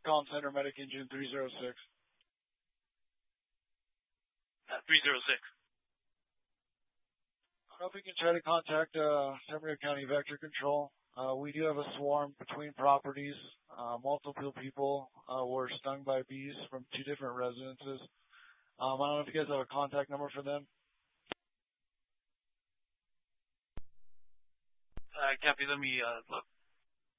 Comm Center, Medic Engine 306. 306. I don't know if you can try to contact San Bernardino County Vector Control. We do have a swarm between properties. Multiple people were stung by bees from 2 different residences. I don't know if you guys have a contact number for them. Copy. Let me look.